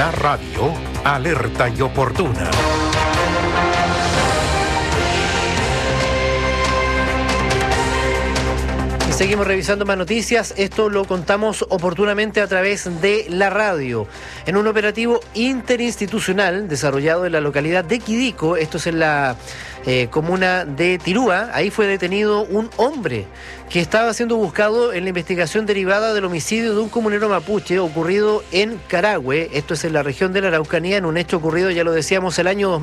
La radio alerta y oportuna. Seguimos revisando más noticias. Esto lo contamos oportunamente a través de la radio. En un operativo interinstitucional desarrollado en la localidad de Quidico, esto es en la comuna de Tirúa, ahí fue detenido un hombre que estaba siendo buscado en la investigación derivada del homicidio de un comunero mapuche ocurrido en Carahue, esto es en la región de la Araucanía, en un hecho ocurrido, ya lo decíamos, el año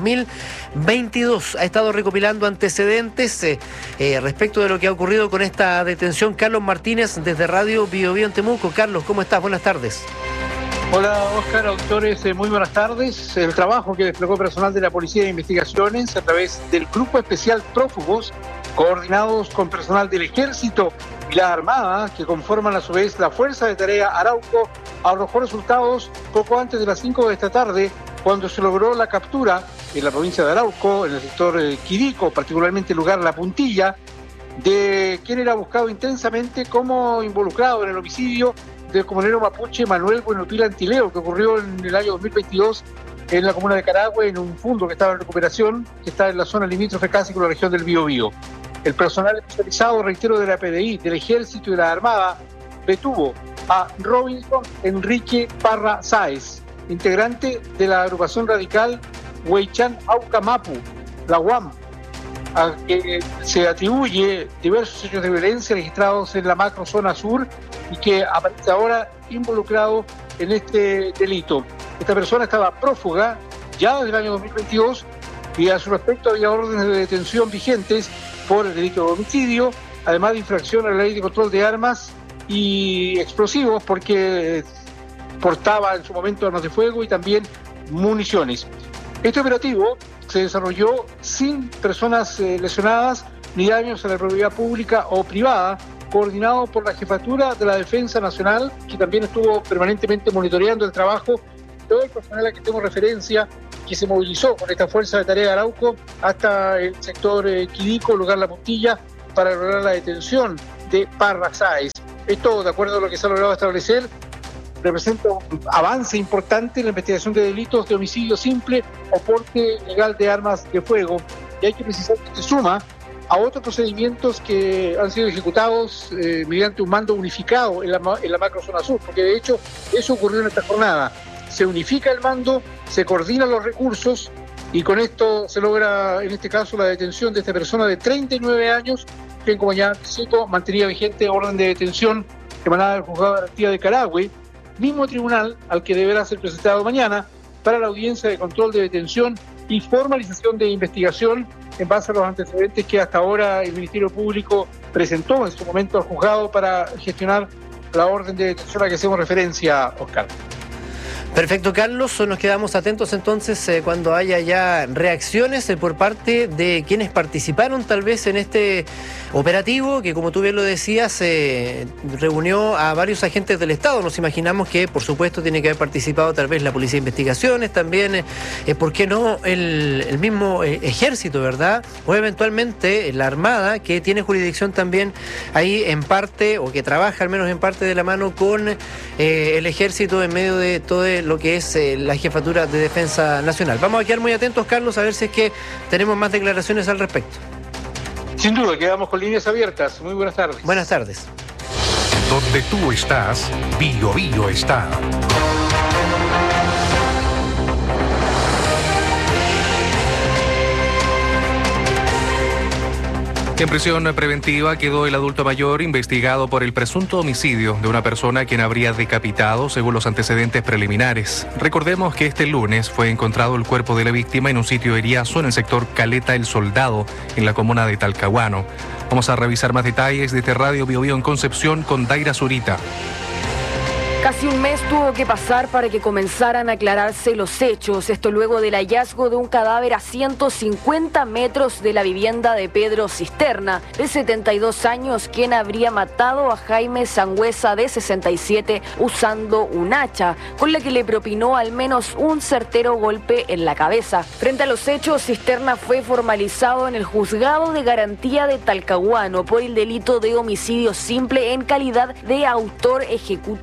2022. Ha estado recopilando antecedentes respecto de lo que ha ocurrido con esta detención. Carlos Martínez, desde Radio Bio Bio en Temuco. Carlos, ¿cómo estás? Buenas tardes. Hola, Oscar, auditores, muy buenas tardes. El trabajo que desplegó personal de la Policía de Investigaciones a través del Grupo Especial Prófugos, coordinados con personal del Ejército y la Armada, que conforman a su vez la Fuerza de Tarea Arauco, arrojó resultados poco antes de las 5 de esta tarde, cuando se logró la captura en la provincia de Arauco, en el sector Quidico, particularmente el lugar La Puntilla, de quien era buscado intensamente como involucrado en el homicidio del comunero mapuche Manuel Buenopil Antileo, que ocurrió en el año 2022 en la comuna de Carahue, en un fundo que estaba en recuperación, que está en la zona limítrofe casi con la región del Biobío. El personal especializado, reitero, de la PDI, del Ejército y de la Armada, detuvo a Robinson Enrique Parra Sáez, integrante de la agrupación radical Huaychán Auca Mapu, la UAM, a que se atribuye diversos hechos de violencia registrados en la macrozona sur y que aparece ahora involucrado en este delito. Esta persona estaba prófuga ya desde el año 2022 y a su respecto había órdenes de detención vigentes por el delito de homicidio, además de infracción a la ley de control de armas y explosivos porque portaba en su momento armas de fuego y también municiones. Este operativo se desarrolló sin personas lesionadas ni daños a la propiedad pública o privada, coordinado por la Jefatura de la Defensa Nacional, que también estuvo permanentemente monitoreando el trabajo. Todo el personal al que tengo referencia, que se movilizó con esta Fuerza de Tarea de Arauco hasta el sector Quidico, lugar La Puntilla, para lograr la detención de Parra Sáez. Esto, de acuerdo a lo que se ha logrado establecer, representa un avance importante en la investigación de delitos de homicidio simple o porte ilegal de armas de fuego. Y hay que precisar que se suma a otros procedimientos que han sido ejecutados mediante un mando unificado en la macrozona sur, porque de hecho eso ocurrió en esta jornada. Se unifica el mando, se coordinan los recursos y con esto se logra, en este caso, la detención de esta persona de 39 años, que, como ya anticipo, mantenía vigente orden de detención emanada del Juzgado de Garantía de Carahue, mismo tribunal al que deberá ser presentado mañana para la audiencia de control de detención y formalización de investigación en base a los antecedentes que hasta ahora el Ministerio Público presentó en su momento al juzgado para gestionar la orden de detención a la que hacemos referencia, Oscar. Perfecto, Carlos. Nos quedamos atentos entonces cuando haya ya reacciones por parte de quienes participaron tal vez en este operativo que, como tú bien lo decías, reunió a varios agentes del Estado. Nos imaginamos que, por supuesto, tiene que haber participado tal vez la Policía de Investigaciones, también, ¿por qué no?, el mismo Ejército, ¿verdad? O eventualmente la Armada, que tiene jurisdicción también ahí en parte, o que trabaja al menos en parte de la mano con el Ejército en medio de todo lo que es la Jefatura de Defensa Nacional. Vamos a quedar muy atentos, Carlos, a ver si es que tenemos más declaraciones al respecto. Sin duda, quedamos con líneas abiertas. Muy buenas tardes. Buenas tardes. Donde tú estás, Bio Bio está. En prisión preventiva quedó el adulto mayor investigado por el presunto homicidio de una persona quien habría decapitado, según los antecedentes preliminares. Recordemos que este lunes fue encontrado el cuerpo de la víctima en un sitio eriazo en el sector Caleta El Soldado, en la comuna de Talcahuano. Vamos a revisar más detalles de Radio Bio Bio en Concepción con Daira Zurita. Casi un mes tuvo que pasar para que comenzaran a aclararse los hechos. Esto luego del hallazgo de un cadáver a 150 metros de la vivienda de Pedro Cisterna, de 72 años, quien habría matado a Jaime Sangüesa, de 67, usando un hacha, con la que le propinó al menos un certero golpe en la cabeza. Frente a los hechos, Cisterna fue formalizado en el Juzgado de Garantía de Talcahuano por el delito de homicidio simple en calidad de autor ejecutor.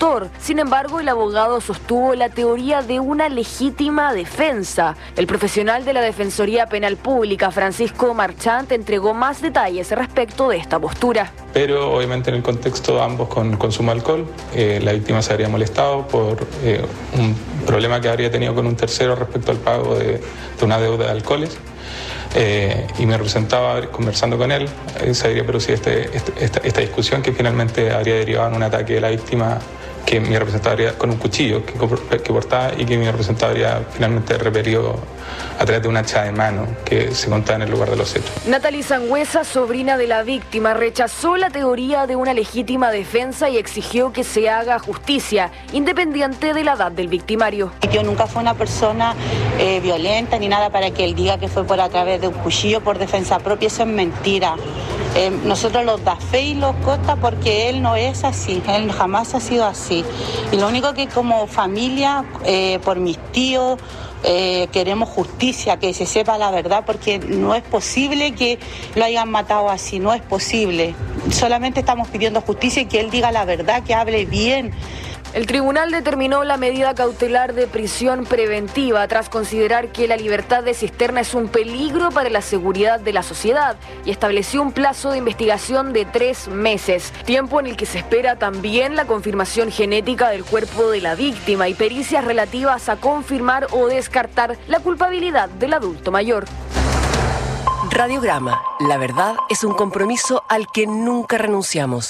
Sin embargo, el abogado sostuvo la teoría de una legítima defensa. El profesional de la Defensoría Penal Pública, Francisco Marchant, entregó más detalles respecto de esta postura. Pero obviamente en el contexto ambos con consumo de alcohol, la víctima se habría molestado por un problema que habría tenido con un tercero respecto al pago de una deuda de alcoholes. Y me representaba conversando con él, se habría producido esta discusión que finalmente habría derivado en un ataque de la víctima que mi representante habría, con un cuchillo que portaba, y que mi representante habría finalmente repelido a través de un hacha de mano que se encontraba en el lugar de los hechos. Natalie Sangüesa, sobrina de la víctima, rechazó la teoría de una legítima defensa y exigió que se haga justicia, independiente de la edad del victimario. Yo nunca fui una persona violenta ni nada para que él diga que fue por a través de un cuchillo por defensa propia. Eso es mentira. Nosotros los da fe y los consta porque él no es así, él jamás ha sido así. Y lo único que como familia, por mis tíos, queremos justicia, que se sepa la verdad, porque no es posible que lo hayan matado así, no es posible. Solamente estamos pidiendo justicia y que él diga la verdad, que hable bien. El tribunal determinó la medida cautelar de prisión preventiva tras considerar que la libertad de Cisterna es un peligro para la seguridad de la sociedad y estableció un plazo de investigación de 3 meses, tiempo en el que se espera también la confirmación genética del cuerpo de la víctima y pericias relativas a confirmar o descartar la culpabilidad del adulto mayor. Radiograma. La verdad es un compromiso al que nunca renunciamos.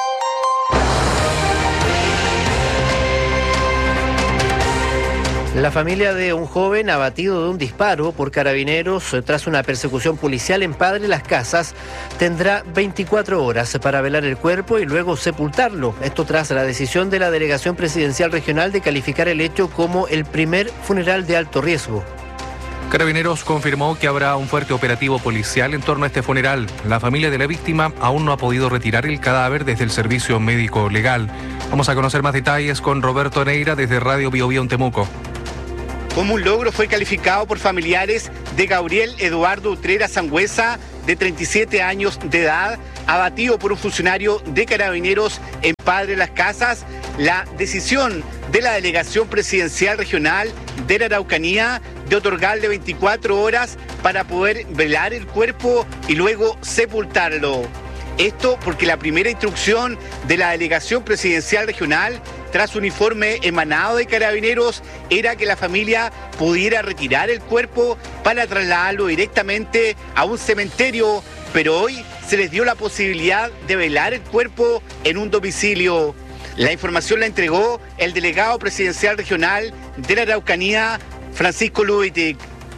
La familia de un joven abatido de un disparo por carabineros tras una persecución policial en Padre Las Casas tendrá 24 horas para velar el cuerpo y luego sepultarlo. Esto tras la decisión de la Delegación Presidencial Regional de calificar el hecho como el primer funeral de alto riesgo. Carabineros confirmó que habrá un fuerte operativo policial en torno a este funeral. La familia de la víctima aún no ha podido retirar el cadáver desde el servicio médico legal. Vamos a conocer más detalles con Roberto Neira desde Radio Bio Bio en Temuco. Como un logro fue calificado por familiares de Gabriel Eduardo Utrera Sangüesa, de 37 años de edad, abatido por un funcionario de Carabineros en Padre Las Casas, la decisión de la Delegación Presidencial Regional de la Araucanía de otorgarle 24 horas para poder velar el cuerpo y luego sepultarlo. Esto porque la primera instrucción de la Delegación Presidencial Regional, tras un informe emanado de Carabineros, era que la familia pudiera retirar el cuerpo para trasladarlo directamente a un cementerio, pero hoy se les dio la posibilidad de velar el cuerpo en un domicilio. La información la entregó el delegado presidencial regional de la Araucanía, Francisco Lubitic.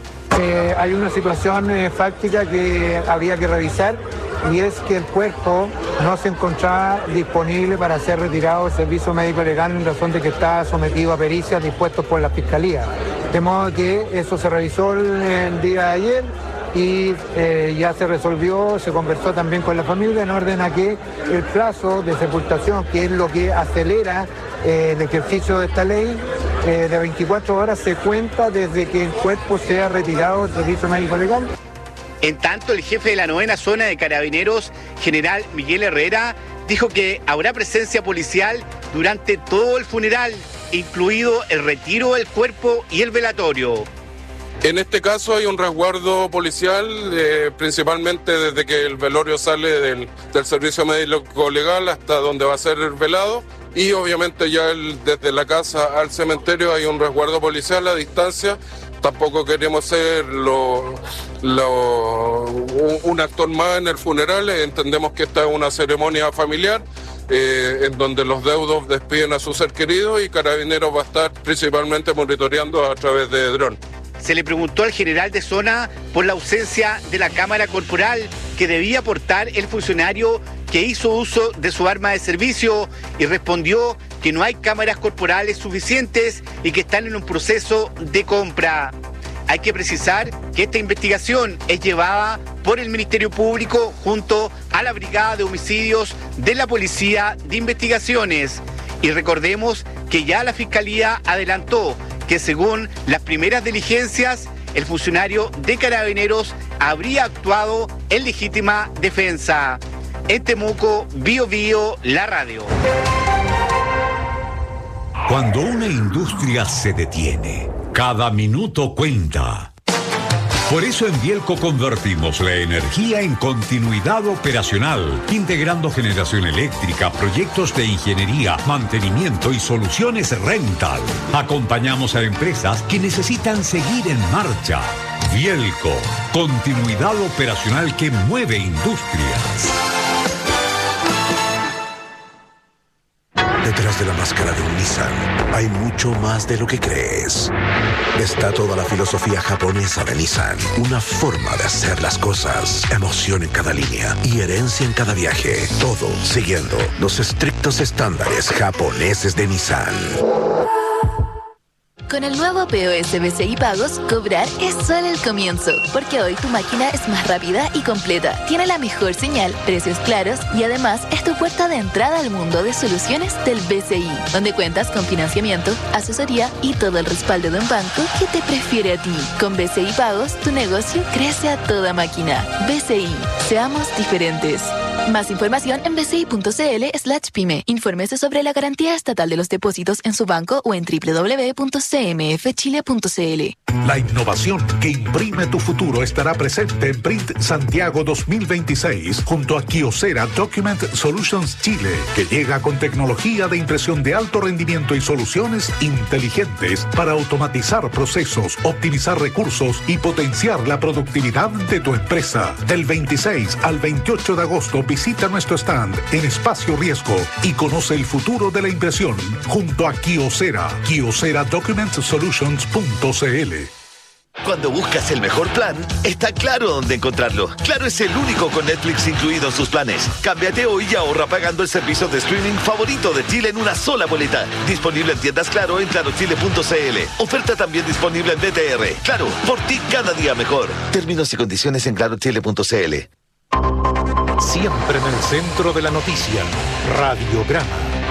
Hay una situación fáctica que habría que revisar, y es que el cuerpo no se encontraba disponible para ser retirado del servicio médico legal en razón de que está sometido a pericias dispuestos por la Fiscalía. De modo que eso se revisó el día de ayer y ya se resolvió, se conversó también con la familia en orden a que el plazo de sepultación, que es lo que acelera el ejercicio de esta ley, de 24 horas se cuenta desde que el cuerpo sea retirado del servicio médico legal. En tanto, el jefe de la 9ª zona de Carabineros, general Miguel Herrera, dijo que habrá presencia policial durante todo el funeral, incluido el retiro del cuerpo y el velatorio. En este caso hay un resguardo policial, principalmente desde que el velorio sale del servicio médico legal hasta donde va a ser el velado. Y obviamente ya desde la casa al cementerio hay un resguardo policial a distancia. Tampoco queremos ser un actor más en el funeral. Entendemos que esta es una ceremonia familiar en donde los deudos despiden a su ser querido y Carabineros va a estar principalmente monitoreando a través de dron. Se le preguntó al general de zona por la ausencia de la cámara corporal que debía portar el funcionario que hizo uso de su arma de servicio y respondió que no hay cámaras corporales suficientes y que están en un proceso de compra. Hay que precisar que esta investigación es llevada por el Ministerio Público junto a la Brigada de Homicidios de la Policía de Investigaciones. Y recordemos que ya la Fiscalía adelantó que según las primeras diligencias, el funcionario de Carabineros habría actuado en legítima defensa. En Temuco, Bio Bio, la radio. Cuando una industria se detiene, cada minuto cuenta. Por eso en Bielco convertimos la energía en continuidad operacional, integrando generación eléctrica, proyectos de ingeniería, mantenimiento y soluciones rental. Acompañamos a empresas que necesitan seguir en marcha. Bielco, continuidad operacional que mueve industrias. Detrás de la máscara de un Nissan hay mucho más de lo que crees. Está toda la filosofía japonesa de Nissan, una forma de hacer las cosas, emoción en cada línea y herencia en cada viaje. Todo siguiendo los estrictos estándares japoneses de Nissan. Con el nuevo POS BCI Pagos, cobrar es solo el comienzo, porque hoy tu máquina es más rápida y completa, tiene la mejor señal, precios claros y además es tu puerta de entrada al mundo de soluciones del BCI, donde cuentas con financiamiento, asesoría y todo el respaldo de un banco que te prefiere a ti. Con BCI Pagos, tu negocio crece a toda máquina. BCI, seamos diferentes. Más información en bci.cl/pyme. Infórmese sobre la garantía estatal de los depósitos en su banco o en www.cmfchile.cl. La innovación que imprime tu futuro estará presente en Print Santiago 2026 junto a Kyocera Document Solutions Chile, que llega con tecnología de impresión de alto rendimiento y soluciones inteligentes para automatizar procesos, optimizar recursos y potenciar la productividad de tu empresa. Del 26 al 28 de agosto visita nuestro stand en Espacio Riesgo y conoce el futuro de la impresión junto a Kyocera, KyoceraDocumentSolutions.cl. Cuando buscas el mejor plan, está Claro dónde encontrarlo. Claro es el único con Netflix incluido en sus planes. Cámbiate hoy y ahorra pagando el servicio de streaming favorito de Chile en una sola boleta. Disponible en tiendas Claro en clarochile.cl. Oferta también disponible en BTR. Claro, por ti cada día mejor. Términos y condiciones en clarochile.cl. Siempre en el centro de la noticia, Radiograma.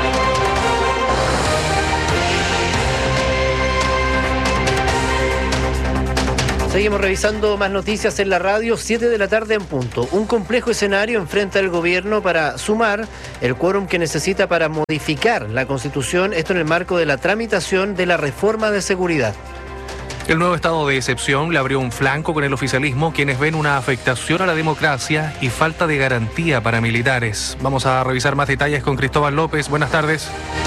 Seguimos revisando más noticias en la radio, 7 de la tarde en punto. Un complejo escenario enfrenta al gobierno para sumar el quórum que necesita para modificar la Constitución, esto en el marco de la tramitación de la reforma de seguridad. El nuevo estado de excepción le abrió un flanco con el oficialismo, quienes ven una afectación a la democracia y falta de garantía para militares. Vamos a revisar más detalles con Cristóbal López. Buenas tardes.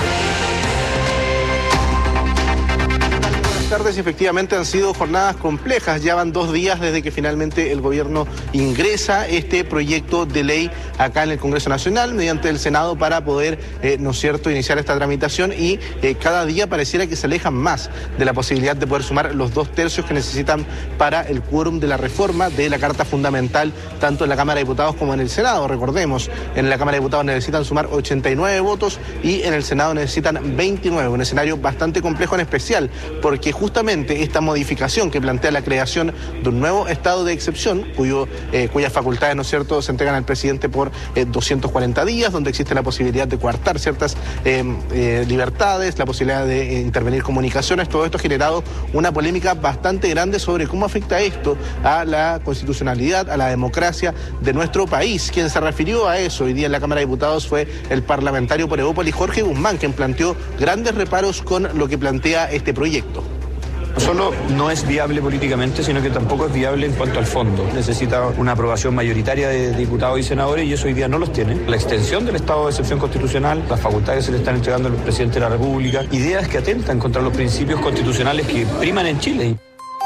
Tardes, efectivamente han sido jornadas complejas. Ya van 2 días desde que finalmente el gobierno ingresa este proyecto de ley acá en el Congreso Nacional mediante el Senado para poder, ¿no es cierto?, iniciar esta tramitación y cada día pareciera que se alejan más de la posibilidad de poder sumar los 2/3 que necesitan para el quórum de la reforma de la Carta Fundamental, tanto en la Cámara de Diputados como en el Senado. Recordemos, en la Cámara de Diputados necesitan sumar 89 votos y en el Senado necesitan 29, un escenario bastante complejo en especial, porque justamente esta modificación que plantea la creación de un nuevo estado de excepción, cuyas facultades, ¿no es cierto?, se entregan al presidente por 240 días, donde existe la posibilidad de coartar ciertas libertades, la posibilidad de intervenir comunicaciones. Todo esto ha generado una polémica bastante grande sobre cómo afecta esto a la constitucionalidad, a la democracia de nuestro país. Quien se refirió a eso hoy día en la Cámara de Diputados fue el parlamentario por Evópoli, Jorge Guzmán, quien planteó grandes reparos con lo que plantea este proyecto. No solo no es viable políticamente, sino que tampoco es viable en cuanto al fondo. Necesita una aprobación mayoritaria de diputados y senadores y eso hoy día no los tiene. La extensión del estado de excepción constitucional, las facultades que se le están entregando al presidente de la República, ideas que atentan contra los principios constitucionales que priman en Chile.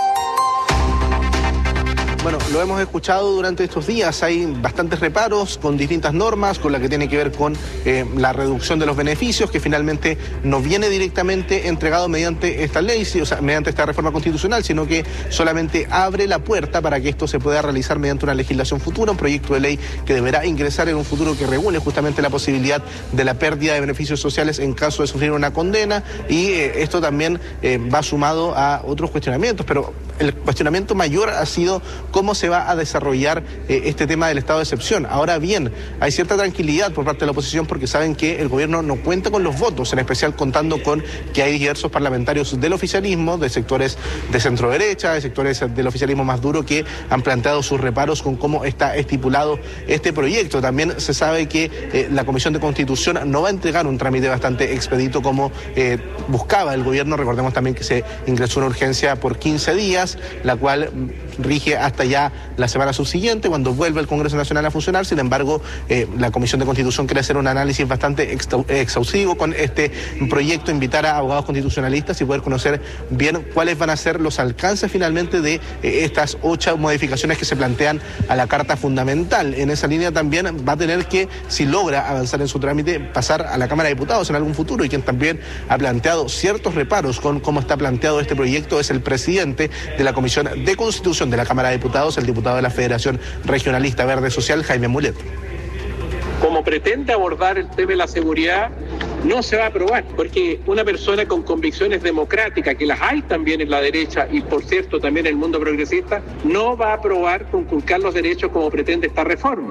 Bueno, lo hemos escuchado durante estos días, hay bastantes reparos con distintas normas, con la que tiene que ver con la reducción de los beneficios, que finalmente no viene directamente entregado mediante esta ley, o sea, mediante esta reforma constitucional, sino que solamente abre la puerta para que esto se pueda realizar mediante una legislación futura, un proyecto de ley que deberá ingresar en un futuro que regule justamente la posibilidad de la pérdida de beneficios sociales en caso de sufrir una condena, y esto también va sumado a otros cuestionamientos, pero el cuestionamiento mayor ha sido cómo se va a desarrollar este tema del estado de excepción. Ahora bien, hay cierta tranquilidad por parte de la oposición porque saben que el gobierno no cuenta con los votos, en especial contando con que hay diversos parlamentarios del oficialismo, de sectores de centro derecha, de sectores del oficialismo más duro que han planteado sus reparos con cómo está estipulado este proyecto. También se sabe que la Comisión de Constitución no va a entregar un trámite bastante expedito como buscaba el gobierno. Recordemos también que se ingresó una urgencia por 15 días, la cual rige hasta ya la semana subsiguiente, cuando vuelve el Congreso Nacional a funcionar. Sin embargo, la Comisión de Constitución quiere hacer un análisis bastante exhaustivo con este proyecto, invitar a abogados constitucionalistas y poder conocer bien cuáles van a ser los alcances finalmente de estas 8 modificaciones que se plantean a la Carta Fundamental. En esa línea también va a tener que, si logra avanzar en su trámite, pasar a la Cámara de Diputados en algún futuro, y quien también ha planteado ciertos reparos con cómo está planteado este proyecto es el presidente de la Comisión de Constitución de la Cámara de Diputados, el diputado de la Federación Regionalista Verde Social, Jaime Mulet. Como pretende abordar el tema de la seguridad, no se va a aprobar, porque una persona con convicciones democráticas, que las hay también en la derecha y por cierto también en el mundo progresista, no va a aprobar conculcar los derechos como pretende esta reforma.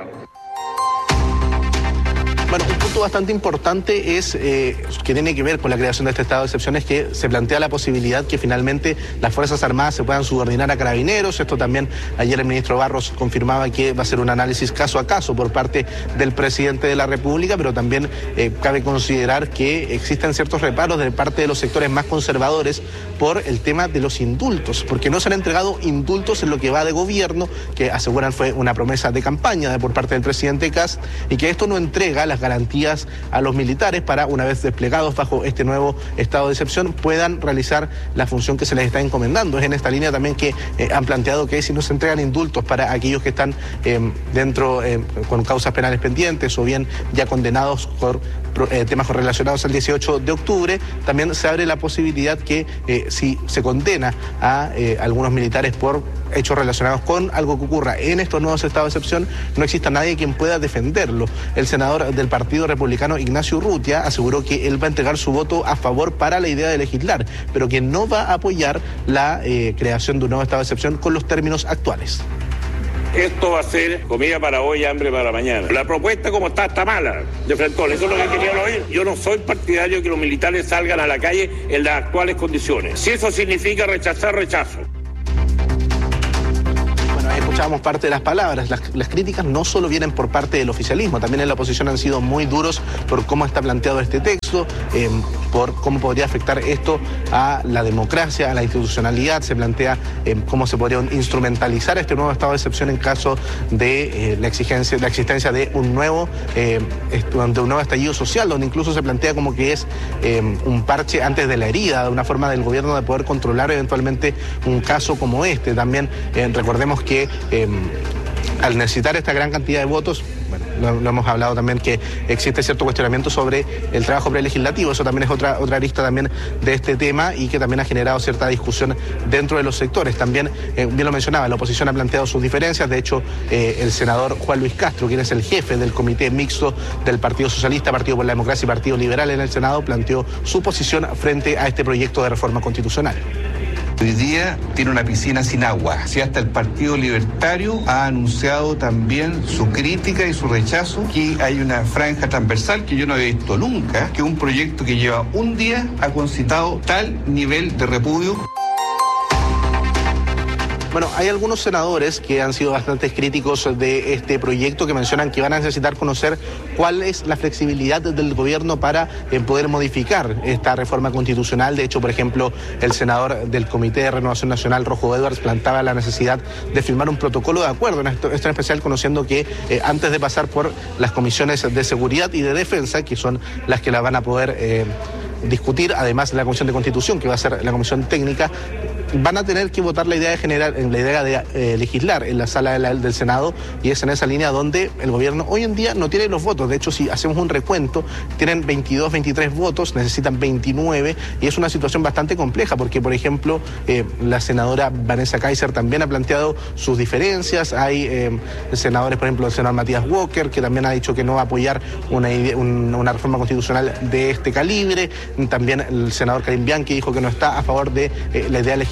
Bueno, un punto bastante importante es que tiene que ver con la creación de este estado de excepción, es que se plantea la posibilidad que finalmente las Fuerzas Armadas se puedan subordinar a carabineros. Esto también ayer el ministro Barros confirmaba que va a ser un análisis caso a caso por parte del presidente de la República, pero también cabe considerar que existen ciertos reparos de parte de los sectores más conservadores por el tema de los indultos, porque no se han entregado indultos en lo que va de gobierno, que aseguran fue una promesa de campaña por parte del presidente Kast, y que esto no entrega las garantías a los militares para, una vez desplegados bajo este nuevo estado de excepción, puedan realizar la función que se les está encomendando. Es en esta línea también que han planteado que si no se entregan indultos para aquellos que están dentro con causas penales pendientes o bien ya condenados por temas relacionados al 18 de octubre, también se abre la posibilidad que si se condena a algunos militares por hechos relacionados con algo que ocurra en estos nuevos estados de excepción, no exista nadie quien pueda defenderlo. El senador del Partido Republicano, Ignacio Urrutia, aseguró que él va a entregar su voto a favor para la idea de legislar, pero que no va a apoyar la creación de un nuevo estado de excepción con los términos actuales. Esto va a ser comida para hoy, hambre para mañana. La propuesta como está mala de Frentón. Eso es lo que quería oír. Yo no soy partidario de que los militares salgan a la calle en las actuales condiciones. Si eso significa rechazar, rechazo. Escuchábamos parte de las palabras. Las críticas no solo vienen por parte del oficialismo, también en la oposición han sido muy duros por cómo está planteado este texto, por cómo podría afectar esto a la democracia, a la institucionalidad. Se plantea cómo se podría instrumentalizar este nuevo estado de excepción en caso de la existencia de un nuevo estallido social, donde incluso se plantea como que es un parche antes de la herida, de una forma del gobierno de poder controlar eventualmente un caso como este. También recordemos que al necesitar esta gran cantidad de votos, bueno, lo hemos hablado también, que existe cierto cuestionamiento sobre el trabajo prelegislativo. Eso también es otra arista también de este tema y que también ha generado cierta discusión dentro de los sectores. También, bien lo mencionaba, la oposición ha planteado sus diferencias. De hecho, el senador Juan Luis Castro, quien es el jefe del comité mixto del Partido Socialista, Partido por la Democracia y Partido Liberal en el Senado, planteó su posición frente a este proyecto de reforma constitucional. Hoy día tiene una piscina sin agua. Si hasta el Partido Libertario ha anunciado también su crítica y su rechazo, aquí hay una franja transversal que yo no he visto nunca, que un proyecto que lleva un día ha concitado tal nivel de repudio. Bueno, hay algunos senadores que han sido bastante críticos de este proyecto, que mencionan que van a necesitar conocer cuál es la flexibilidad del gobierno para poder modificar esta reforma constitucional. De hecho, por ejemplo, el senador del Comité de Renovación Nacional, Rojo Edwards, planteaba la necesidad de firmar un protocolo de acuerdo, esto en especial conociendo que antes de pasar por las comisiones de seguridad y de defensa, que son las que la van a poder discutir, además de la Comisión de Constitución, que va a ser la comisión técnica, van a tener que votar la idea de legislar en la sala del Senado, y es en esa línea donde el gobierno hoy en día no tiene los votos. De hecho, si hacemos un recuento, tienen 22, 23 votos, necesitan 29, y es una situación bastante compleja porque, por ejemplo, la senadora Vanessa Kaiser también ha planteado sus diferencias. Hay senadores, por ejemplo, el senador Matías Walker, que también ha dicho que no va a apoyar una reforma constitucional de este calibre. También el senador Karim Bianchi dijo que no está a favor de la idea legislativa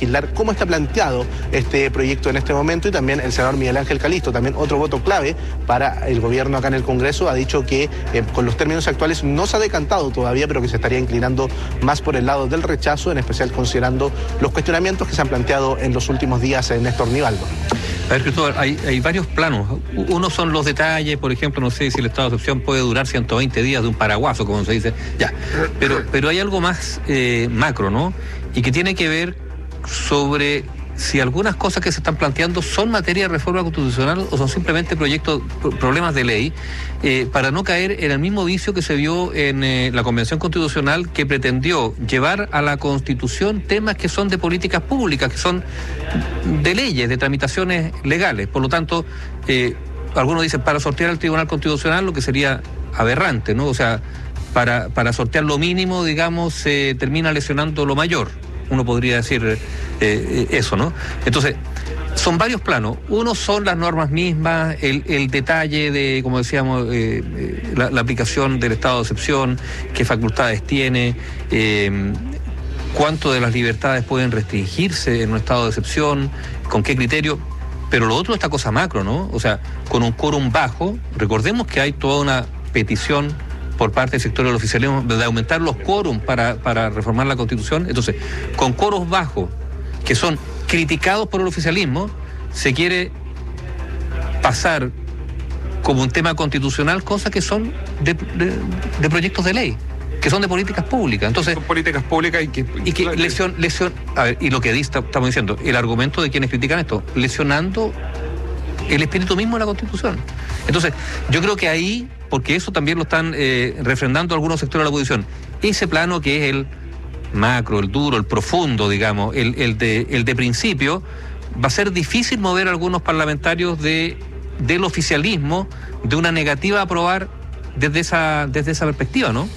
legislar cómo está planteado este proyecto en este momento, y también el senador Miguel Ángel Calisto, también otro voto clave para el gobierno acá en el Congreso, ha dicho que con los términos actuales no se ha decantado todavía, pero que se estaría inclinando más por el lado del rechazo, en especial considerando los cuestionamientos que se han planteado en los últimos días en Néstor Nivaldo. A ver, Cristóbal, hay varios planos. Uno son los detalles, por ejemplo, no sé si el estado de excepción puede durar 120 días de un paraguaso, como se dice, ya. Pero hay algo más macro, ¿no? Y que tiene que ver sobre si algunas cosas que se están planteando son materia de reforma constitucional o son simplemente problemas de ley, para no caer en el mismo vicio que se vio en la Convención Constitucional, que pretendió llevar a la Constitución temas que son de políticas públicas, que son de leyes, de tramitaciones legales. Por lo tanto, algunos dicen para sortear al Tribunal Constitucional, lo que sería aberrante, ¿no? O sea, para sortear lo mínimo, digamos, se termina lesionando lo mayor. Uno podría decir eso, ¿no? Entonces, son varios planos. Uno son las normas mismas, el detalle de, como decíamos, la aplicación del estado de excepción, qué facultades tiene, cuánto de las libertades pueden restringirse en un estado de excepción, con qué criterio. Pero lo otro es esta cosa macro, ¿no? O sea, con un quórum bajo, recordemos que hay toda una petición por parte del sector del oficialismo de aumentar los quórums para reformar la Constitución. Entonces, con quórums bajos, que son criticados por el oficialismo, se quiere pasar como un tema constitucional cosas que son de proyectos de ley, que son de políticas públicas. Entonces, son políticas públicas y que lesión. A ver, y lo que estamos diciendo, el argumento de quienes critican esto, lesionando el espíritu mismo de la Constitución. Entonces, yo creo que ahí, porque eso también lo están refrendando algunos sectores de la oposición, ese plano que es el macro, el duro, el profundo, digamos, el de principio, va a ser difícil mover a algunos parlamentarios del oficialismo de una negativa a aprobar desde esa perspectiva, ¿no?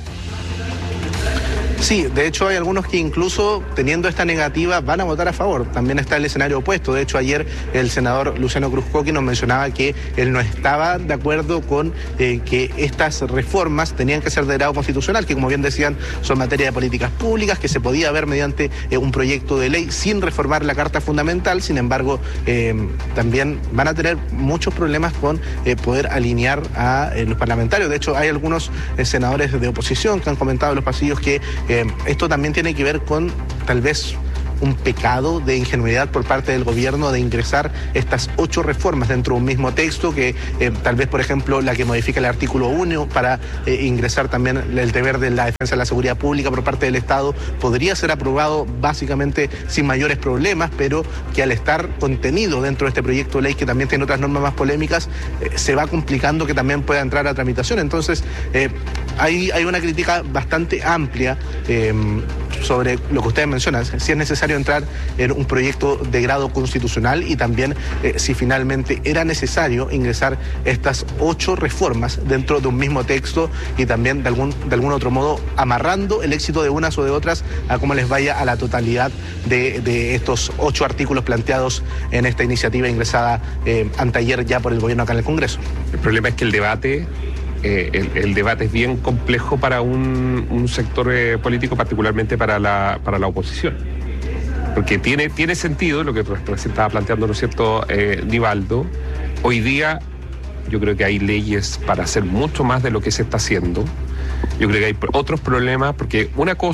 Sí, de hecho hay algunos que incluso teniendo esta negativa van a votar a favor. También está el escenario opuesto. De hecho, ayer el senador Luciano Cruzcoqui nos mencionaba que él no estaba de acuerdo con que estas reformas tenían que ser de grado constitucional, que como bien decían son materia de políticas públicas, que se podía ver mediante un proyecto de ley sin reformar la Carta Fundamental. Sin embargo, también van a tener muchos problemas con poder alinear a los parlamentarios. De hecho, hay algunos senadores de oposición que han comentado en los pasillos que esto también tiene que ver con tal vez un pecado de ingenuidad por parte del gobierno de ingresar estas 8 reformas dentro de un mismo texto, que tal vez, por ejemplo, la que modifica el artículo 1 para ingresar también el deber de la defensa de la seguridad pública por parte del Estado, podría ser aprobado básicamente sin mayores problemas, pero que al estar contenido dentro de este proyecto de ley, que también tiene otras normas más polémicas, se va complicando que también pueda entrar a tramitación. Entonces, hay una crítica bastante amplia sobre lo que ustedes mencionan, si es necesario entrar en un proyecto de grado constitucional y también si finalmente era necesario ingresar estas 8 reformas dentro de un mismo texto y también de algún otro modo amarrando el éxito de unas o de otras a cómo les vaya a la totalidad de estos 8 artículos planteados en esta iniciativa ingresada anteayer ya por el gobierno acá en el Congreso. El problema es que el debate es bien complejo para un sector político, particularmente para la oposición. Porque tiene sentido lo que recién estaba planteando, ¿no es cierto, Nivaldo? Hoy día yo creo que hay leyes para hacer mucho más de lo que se está haciendo. Yo creo que hay otros problemas, porque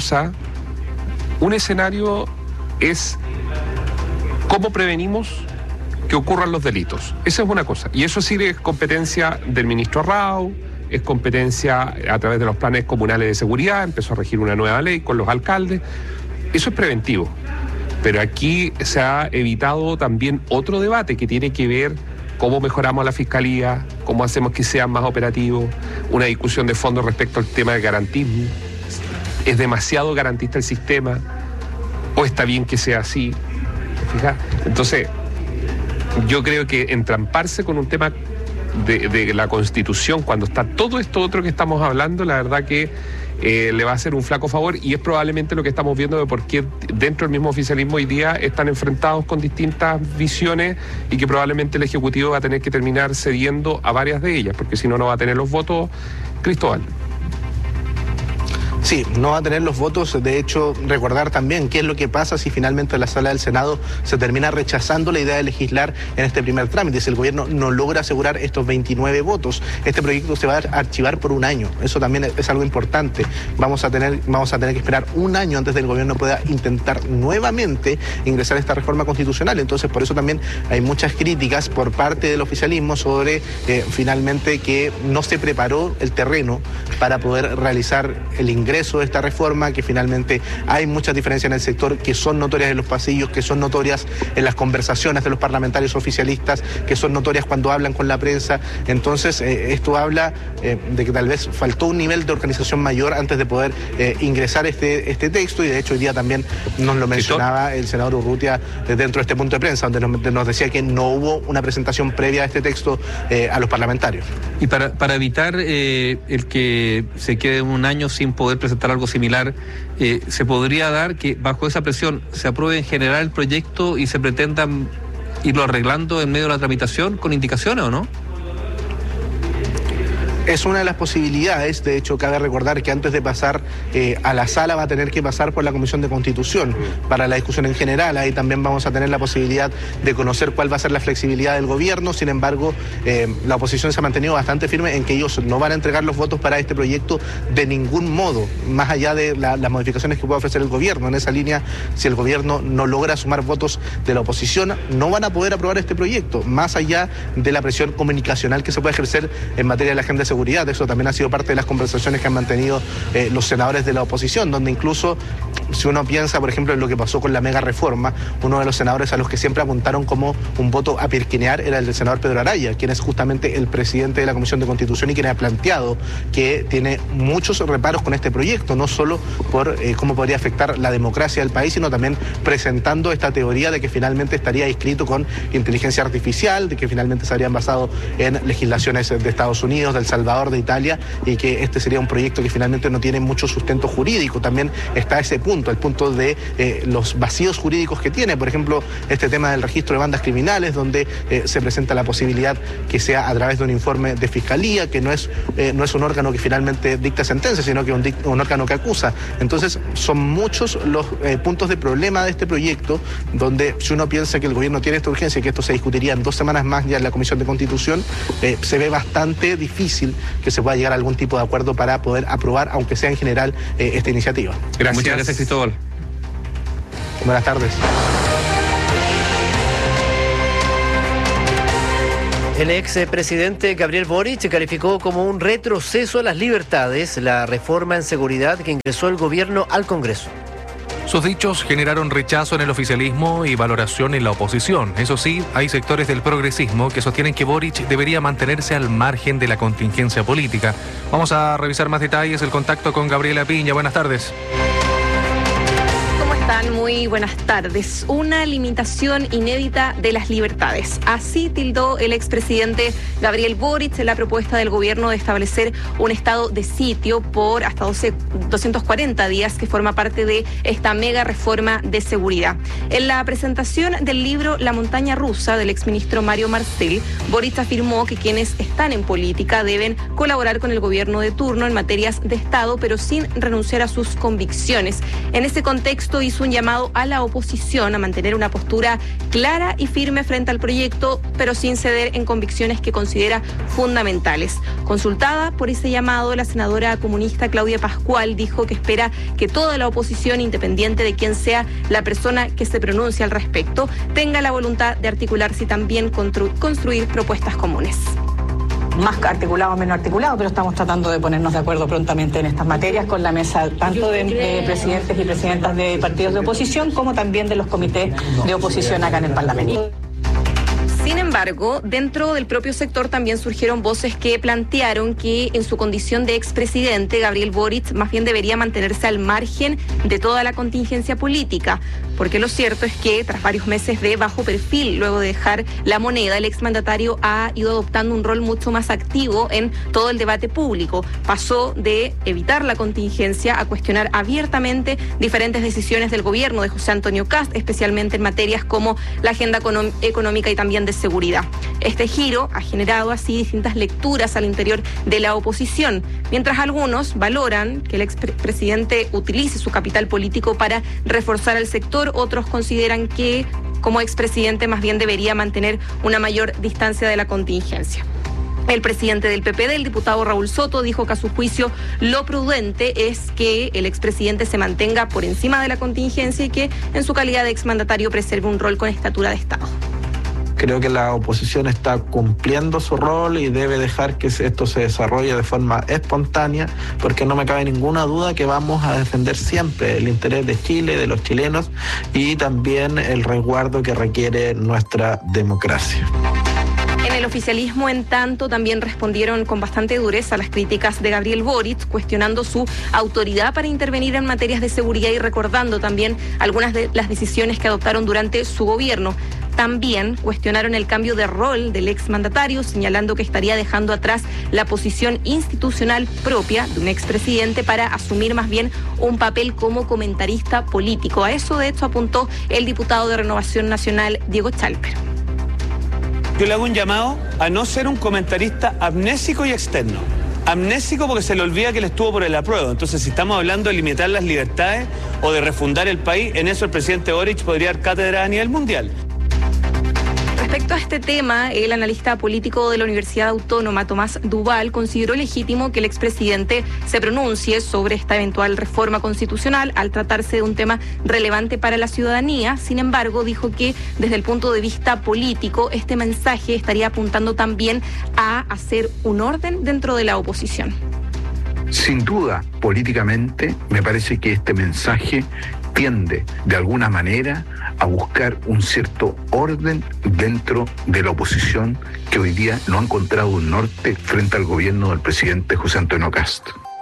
un escenario es cómo prevenimos que ocurran los delitos. Esa es una cosa. Y eso sí es competencia del ministro Arrau, es competencia a través de los planes comunales de seguridad, empezó a regir una nueva ley con los alcaldes. Eso es preventivo. Pero aquí se ha evitado también otro debate que tiene que ver cómo mejoramos la fiscalía, cómo hacemos que sean más operativos, una discusión de fondo respecto al tema del garantismo. ¿Es demasiado garantista el sistema? ¿O está bien que sea así? ¿Fijas? Entonces, yo creo que entramparse con un tema de la Constitución cuando está todo esto otro que estamos hablando, la verdad que le va a hacer un flaco favor, y es probablemente lo que estamos viendo de por qué dentro del mismo oficialismo hoy día están enfrentados con distintas visiones y que probablemente el Ejecutivo va a tener que terminar cediendo a varias de ellas, porque si no, no va a tener los votos. Cristóbal. Sí, no va a tener los votos. De hecho, recordar también qué es lo que pasa si finalmente la sala del Senado se termina rechazando la idea de legislar en este primer trámite. Si el gobierno no logra asegurar estos 29 votos, este proyecto se va a archivar por un año. Eso también es algo importante. Vamos a tener que esperar un año antes del gobierno pueda intentar nuevamente ingresar a esta reforma constitucional. Entonces, por eso también hay muchas críticas por parte del oficialismo sobre finalmente que no se preparó el terreno para poder realizar el ingreso de esta reforma, que finalmente hay muchas diferencias en el sector que son notorias en los pasillos, que son notorias en las conversaciones de los parlamentarios oficialistas, que son notorias cuando hablan con la prensa. Entonces, esto habla de que tal vez faltó un nivel de organización mayor antes de poder ingresar este texto, y de hecho hoy día también nos lo mencionaba el senador Urrutia dentro de este punto de prensa, donde nos decía que no hubo una presentación previa a este texto a los parlamentarios. Y para evitar el que se quede un año sin poder presentar algo similar, ¿se podría dar que bajo esa presión se apruebe en general el proyecto y se pretendan irlo arreglando en medio de la tramitación con indicaciones o no? Es una de las posibilidades. De hecho, cabe recordar que antes de pasar a la sala va a tener que pasar por la Comisión de Constitución para la discusión en general. Ahí también vamos a tener la posibilidad de conocer cuál va a ser la flexibilidad del gobierno. Sin embargo, la oposición se ha mantenido bastante firme en que ellos no van a entregar los votos para este proyecto de ningún modo, más allá de las modificaciones que pueda ofrecer el gobierno. En esa línea, si el gobierno no logra sumar votos de la oposición, no van a poder aprobar este proyecto, más allá de la presión comunicacional que se puede ejercer en materia de la agenda de seguridad. Eso también ha sido parte de las conversaciones que han mantenido los senadores de la oposición, donde incluso, si uno piensa, por ejemplo, en lo que pasó con la mega reforma, uno de los senadores a los que siempre apuntaron como un voto a pirquinear era el del senador Pedro Araya, quien es justamente el presidente de la Comisión de Constitución y quien ha planteado que tiene muchos reparos con este proyecto, no solo por cómo podría afectar la democracia del país, sino también presentando esta teoría de que finalmente estaría inscrito con inteligencia artificial, de que finalmente se habrían basado en legislaciones de Estados Unidos, de El Salvador, de Italia, y que este sería un proyecto que finalmente no tiene mucho sustento jurídico. También está ese punto, el punto de los vacíos jurídicos que tiene. Por ejemplo, este tema del registro de bandas criminales, donde se presenta la posibilidad que sea a través de un informe de fiscalía, que no es un órgano que finalmente dicta sentencia, sino que un órgano que acusa. Entonces, son muchos los puntos de problema de este proyecto, donde si uno piensa que el gobierno tiene esta urgencia y que esto se discutiría en 2 semanas más ya en la Comisión de Constitución, se ve bastante difícil que se pueda llegar a algún tipo de acuerdo para poder aprobar, aunque sea en general, esta iniciativa. Gracias. Muchas gracias, Cristóbal. Buenas tardes. El expresidente Gabriel Boric calificó como un retroceso a las libertades la reforma en seguridad que ingresó el gobierno al Congreso. Sus dichos generaron rechazo en el oficialismo y valoración en la oposición. Eso sí, hay sectores del progresismo que sostienen que Boric debería mantenerse al margen de la contingencia política. Vamos a revisar más detalles, el contacto con Gabriela Piña. Buenas tardes. Muy buenas tardes. Una limitación inédita de las libertades. Así tildó el expresidente Gabriel Boric la propuesta del gobierno de establecer un estado de sitio por hasta 240 días que forma parte de esta mega reforma de seguridad. En la presentación del libro La montaña rusa del exministro Mario Marcel, Boric afirmó que quienes están en política deben colaborar con el gobierno de turno en materias de Estado, pero sin renunciar a sus convicciones. En ese contexto hizo un llamado a la oposición a mantener una postura clara y firme frente al proyecto, pero sin ceder en convicciones que considera fundamentales. Consultada por ese llamado, la senadora comunista Claudia Pascual dijo que espera que toda la oposición, independiente de quién sea la persona que se pronuncie al respecto, tenga la voluntad de articularse y también construir propuestas comunes. Más articulado o menos articulado, pero estamos tratando de ponernos de acuerdo prontamente en estas materias con la mesa tanto de presidentes y presidentas de partidos de oposición como también de los comités de oposición acá en el Parlamento. Sin embargo, dentro del propio sector también surgieron voces que plantearon que en su condición de expresidente, Gabriel Boric más bien debería mantenerse al margen de toda la contingencia política, porque lo cierto es que tras varios meses de bajo perfil, luego de dejar la moneda, el exmandatario ha ido adoptando un rol mucho más activo en todo el debate público. Pasó de evitar la contingencia a cuestionar abiertamente diferentes decisiones del gobierno de José Antonio Kast, especialmente en materias como la agenda económica y también de seguridad. Este giro ha generado así distintas lecturas al interior de la oposición, mientras algunos valoran que el expresidente utilice su capital político para reforzar al sector, otros consideran que como expresidente más bien debería mantener una mayor distancia de la contingencia. El presidente del PPD, el diputado Raúl Soto, dijo que a su juicio lo prudente es que el expresidente se mantenga por encima de la contingencia y que en su calidad de exmandatario preserve un rol con estatura de Estado. Creo que la oposición está cumpliendo su rol y debe dejar que esto se desarrolle de forma espontánea, porque no me cabe ninguna duda que vamos a defender siempre el interés de Chile, de los chilenos y también el resguardo que requiere nuestra democracia. En el oficialismo, en tanto, también respondieron con bastante dureza a las críticas de Gabriel Boric, cuestionando su autoridad para intervenir en materias de seguridad y recordando también algunas de las decisiones que adoptaron durante su gobierno. También cuestionaron el cambio de rol del exmandatario, señalando que estaría dejando atrás la posición institucional propia de un expresidente para asumir más bien un papel como comentarista político. A eso, de hecho, apuntó el diputado de Renovación Nacional, Diego Chalper. Yo le hago un llamado a no ser un comentarista amnésico y externo. Amnésico porque se le olvida que él estuvo por el apruebo. Entonces, si estamos hablando de limitar las libertades o de refundar el país, en eso el presidente Boric podría dar cátedra a nivel mundial. Respecto a este tema, el analista político de la Universidad Autónoma, Tomás Duval, consideró legítimo que el expresidente se pronuncie sobre esta eventual reforma constitucional al tratarse de un tema relevante para la ciudadanía. Sin embargo, dijo que desde el punto de vista político, este mensaje estaría apuntando también a hacer un orden dentro de la oposición. Sin duda, políticamente, me parece que este mensaje tiende, de alguna manera, a buscar un cierto orden dentro de la oposición que hoy día no ha encontrado un norte frente al gobierno del presidente José Antonio Kast.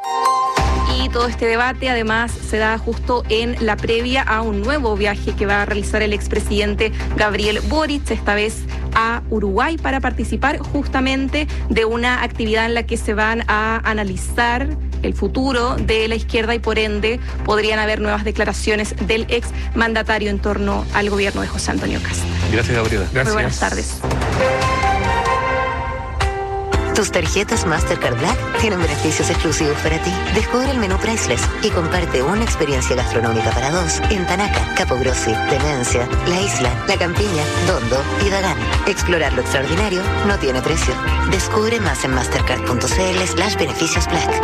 Y todo este debate además se da justo en la previa a un nuevo viaje que va a realizar el expresidente Gabriel Boric, esta vez a Uruguay, para participar justamente de una actividad en la que se van a analizar el futuro de la izquierda y por ende podrían haber nuevas declaraciones del ex mandatario en torno al gobierno de José Antonio Kast. Gracias, Gabriela. Gracias. Muy buenas tardes. Tus tarjetas Mastercard Black tienen beneficios exclusivos para ti. Descubre el menú Priceless y comparte una experiencia gastronómica para dos en Tanaca, Capo Grossi, Demencia, La Isla, La Campiña, Dondo y Dagán. Explorar lo extraordinario no tiene precio. Descubre más en mastercard.cl/beneficios Black.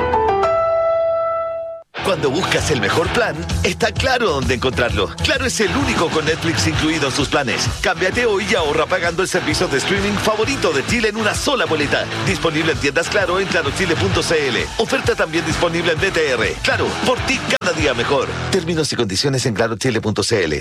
Cuando buscas el mejor plan, está Claro dónde encontrarlo. Claro es el único con Netflix incluido en sus planes. Cámbiate hoy y ahorra pagando el servicio de streaming favorito de Chile en una sola boleta. Disponible en tiendas Claro en clarochile.cl. Oferta también disponible en BTR. Claro, por ti cada día mejor. Términos y condiciones en clarochile.cl.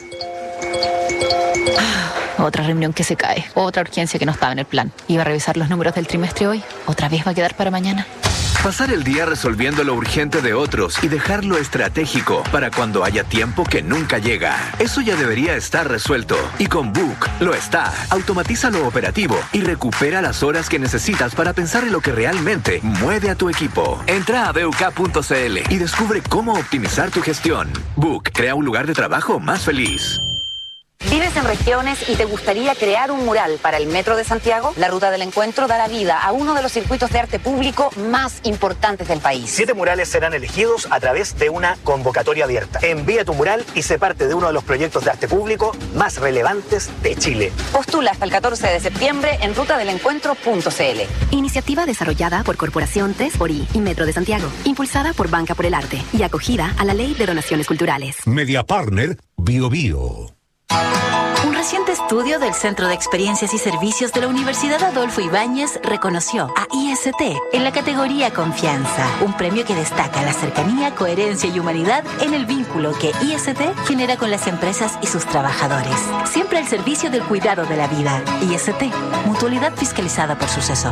Otra reunión que se cae, otra urgencia que no estaba en el plan. Iba a revisar los números del trimestre hoy, otra vez va a quedar para mañana. Pasar el día resolviendo lo urgente de otros y dejar lo estratégico para cuando haya tiempo que nunca llega. Eso ya debería estar resuelto. Y con Book lo está. Automatiza lo operativo y recupera las horas que necesitas para pensar en lo que realmente mueve a tu equipo. Entra a BUK.cl y descubre cómo optimizar tu gestión. Book crea un lugar de trabajo más feliz. ¿Vives en regiones y te gustaría crear un mural para el Metro de Santiago? La Ruta del Encuentro dará vida a uno de los circuitos de arte público más importantes del país. 7 murales serán elegidos a través de una convocatoria abierta. Envía tu mural y sé parte de uno de los proyectos de arte público más relevantes de Chile. Postula hasta el 14 de septiembre en rutadelencuentro.cl. Iniciativa desarrollada por Corporación TESPORI y Metro de Santiago, impulsada por Banca por el Arte y acogida a la Ley de Donaciones Culturales. Media Partner Bio Bio. Un reciente estudio del Centro de Experiencias y Servicios de la Universidad Adolfo Ibáñez reconoció a IST en la categoría Confianza, un premio que destaca la cercanía, coherencia y humanidad en el vínculo que IST genera con las empresas y sus trabajadores. Siempre al servicio del cuidado de la vida. IST, mutualidad fiscalizada por Suceso.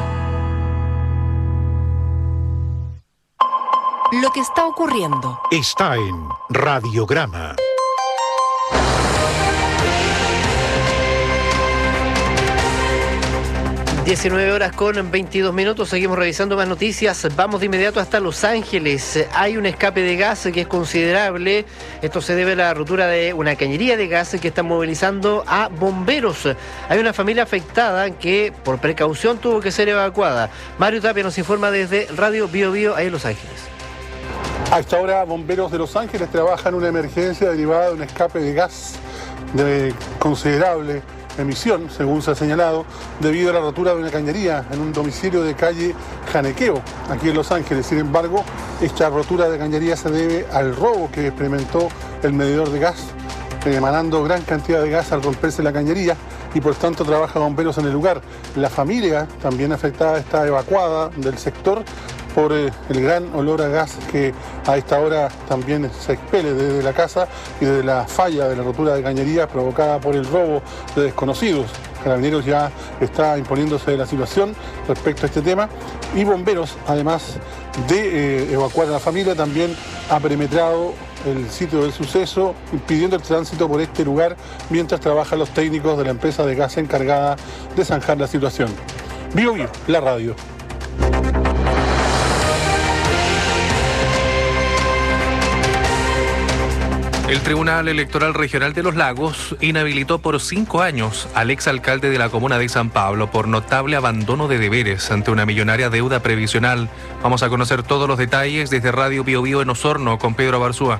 Lo que está ocurriendo está en Radiograma. 19 horas con 22 minutos, seguimos revisando más noticias. Vamos de inmediato hasta Los Ángeles. Hay un escape de gas que es considerable. Esto se debe a la rotura de una cañería de gas que están movilizando a bomberos. Hay una familia afectada que por precaución tuvo que ser evacuada. Mario Tapia nos informa desde Radio Bio Bio, ahí en Los Ángeles. A esta hora, bomberos de Los Ángeles trabajan en una emergencia derivada de un escape de gas de considerable emisión, según se ha señalado, debido a la rotura de una cañería en un domicilio de calle Janequeo, aquí en Los Ángeles. Sin embargo, esta rotura de cañería se debe al robo que experimentó el medidor de gas, emanando gran cantidad de gas al romperse la cañería, y por tanto trabaja bomberos en el lugar. La familia, también afectada, está evacuada del sector por el gran olor a gas que a esta hora también se expele desde la casa y desde la falla de la rotura de cañería provocada por el robo de desconocidos. Carabineros ya está imponiéndose de la situación respecto a este tema, y bomberos, además de evacuar a la familia, también ha perimetrado el sitio del suceso, impidiendo el tránsito por este lugar mientras trabajan los técnicos de la empresa de gas encargada de zanjar la situación. Bio Bio, la radio. El Tribunal Electoral Regional de Los Lagos inhabilitó por 5 años al exalcalde de la comuna de San Pablo por notable abandono de deberes ante una millonaria deuda previsional. Vamos a conocer todos los detalles desde Radio Bio Bio en Osorno con Pedro Barzúa.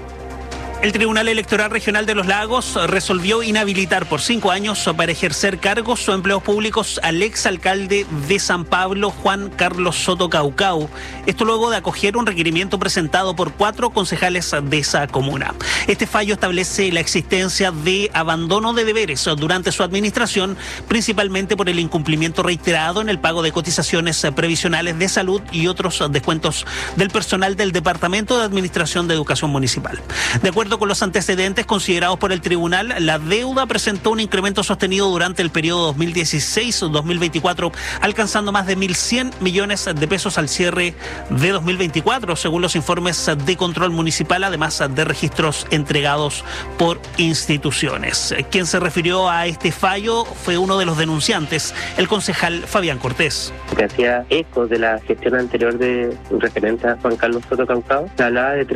El Tribunal Electoral Regional de Los Lagos resolvió inhabilitar por 5 años para ejercer cargos o empleos públicos al exalcalde de San Pablo, Juan Carlos Soto Caucau. Esto luego de acoger un requerimiento presentado por 4 concejales de esa comuna. Este fallo establece la existencia de abandono de deberes durante su administración, principalmente por el incumplimiento reiterado en el pago de cotizaciones previsionales de salud y otros descuentos del personal del Departamento de Administración de Educación Municipal. De acuerdo con los antecedentes considerados por el tribunal, la deuda presentó un incremento sostenido durante el periodo 2016-2024, alcanzando más de 1.100 millones de pesos al cierre de 2024, según los informes de control municipal, además de registros entregados por instituciones. Quien se refirió a este fallo fue uno de los denunciantes, el concejal Fabián Cortés. Que hacía eco de la gestión anterior de referente a Juan Carlos Soto Caucau, se hablaba de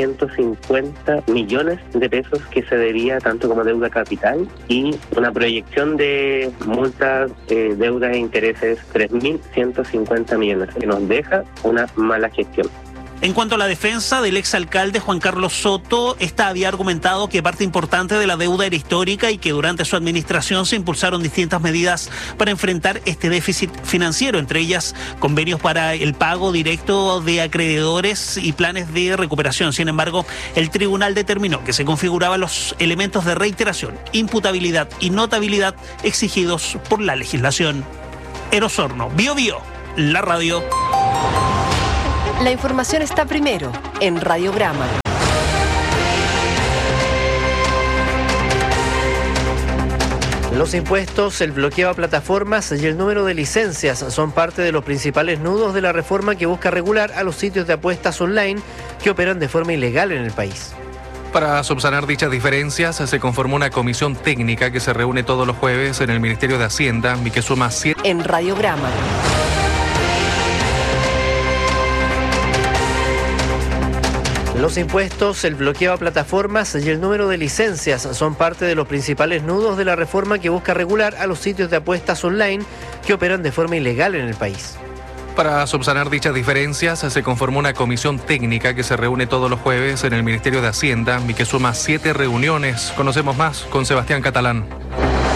3.150 millones de pesos que se debía tanto como deuda capital y una proyección de multas, deudas e intereses 3.150 millones, que nos deja una mala gestión. En cuanto a la defensa del exalcalde Juan Carlos Soto, esta había argumentado que parte importante de la deuda era histórica y que durante su administración se impulsaron distintas medidas para enfrentar este déficit financiero, entre ellas convenios para el pago directo de acreedores y planes de recuperación. Sin embargo, el tribunal determinó que se configuraban los elementos de reiteración, imputabilidad y notabilidad exigidos por la legislación. En Osorno, Bio Bio, la radio. La información está primero en Radiograma. Los impuestos, el bloqueo a plataformas y el número de licencias son parte de los principales nudos de la reforma que busca regular a los sitios de apuestas online que operan de forma ilegal en el país. Para subsanar dichas diferencias, se conformó una comisión técnica que se reúne todos los jueves en el Ministerio de Hacienda y que suma 7... En Radiograma. Los impuestos, el bloqueo a plataformas y el número de licencias son parte de los principales nudos de la reforma que busca regular a los sitios de apuestas online que operan de forma ilegal en el país. Para subsanar dichas diferencias, se conformó una comisión técnica que se reúne todos los jueves en el Ministerio de Hacienda y que suma 7 reuniones. Conocemos más con Sebastián Catalán.